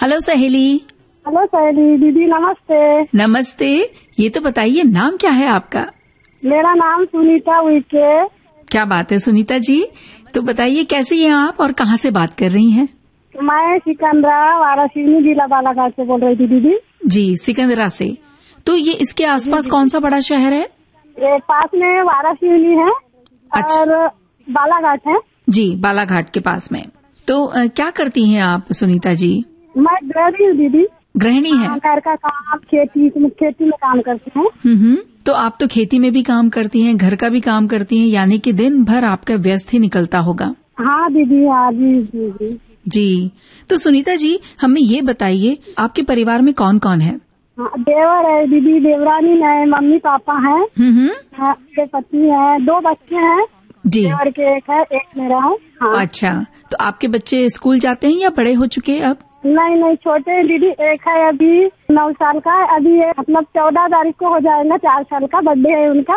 Hello सहेली। Hello सहेली दीदी, नमस्ते। नमस्ते। ये तो बताइए नाम क्या है आपका? मेरा नाम सुनीता उइके। क्या बात है सुनीता जी, तो बताइए कैसे हैं आप और कहाँ से बात कर रही हैं? मैं सिकंदरा वाराणसी जिला बालाघाट से बोल रही थी दीदी। जी, सिकंदरा से। तो ये इसके आसपास कौन सा बड़ा शहर है? ये पास में वाराणसी है अच्छा। और बालाघाट है। जी, बालाघाट के पास में। तो क्या करती हैं आप सुनीता जी? मैं गृहिणी हूँ दीदी। गृहिणी है। घर का काम, खेती में काम करती हूँ। तो आप तो खेती में भी काम करती हैं, घर का भी काम करती हैं, यानी कि दिन भर आपका व्यस्त ही निकलता होगा। हाँ दीदी, हाँ जी जी जी। जी, तो सुनीता जी हमें ये बताइए आपके परिवार में कौन कौन है? हाँ, देवर है दीदी, देवरानी है, मम्मी पापा है, मेरे पति है, 2 बच्चे हैं। जी। देवर के एक है, एक मेरा है। हाँ। अच्छा, तो आपके बच्चे स्कूल जाते हैं या बड़े हो चुके हैं अब? नहीं, छोटे हैं दीदी। एक है अभी 9 साल का, अभी ये मतलब 14 तारीख को हो जाएगा 4 साल का, बर्थडे है उनका।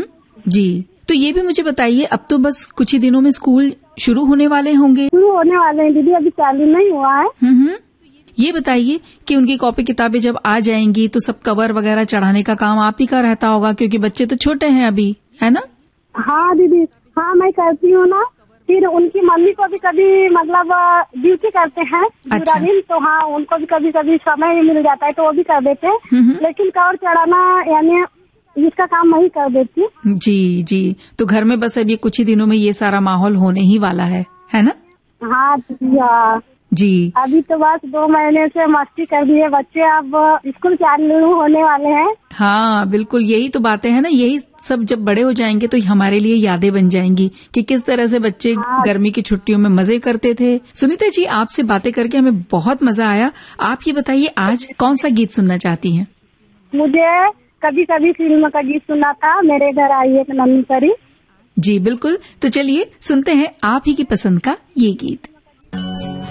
जी, तो ये भी मुझे बताइए, अब तो बस कुछ ही दिनों में स्कूल शुरू होने वाले होंगे। शुरू होने वाले हैं दीदी, अभी चालू नहीं हुआ है। ये बताइए कि उनकी कॉपी किताबें जब आ जाएंगी तो सब कवर वगैरह चढ़ाने का काम आप ही का रहता होगा, क्योंकि बच्चे तो छोटे हैं अभी, है ना? हाँ दीदी, हाँ मैं करती हूँ ना। फिर उनकी मम्मी को भी कभी मतलब ड्यूटी करते हैं पूरा दिन, तो हाँ उनको भी कभी कभी समय मिल जाता है तो वो भी कर देते हैं। लेकिन कवर चढ़ाना यानी इसका काम मैं ही कर देती हूँ। जी जी, तो घर में बस अभी कुछ ही दिनों में ये सारा माहौल होने ही वाला है ना? हाँ दीदी, हाँ जी। अभी तो बस 2 महीने से मस्ती कर दिए बच्चे, अब स्कूल चालू होने वाले हैं। हाँ बिल्कुल, यही तो बातें हैं ना, यही सब जब बड़े हो जाएंगे तो हमारे लिए यादें बन जाएंगी कि किस तरह से बच्चे गर्मी की छुट्टियों में मजे करते थे। सुनीता जी, आपसे बातें करके हमें बहुत मजा आया। आप ये बताइए आज कौन सा गीत सुनना चाहती हैं? मुझे कभी कभी फिल्म का गीत सुना था, मेरे घर आई एक नन्ही परी। जी बिल्कुल, तो चलिए सुनते हैं आप ही की पसंद का ये गीत।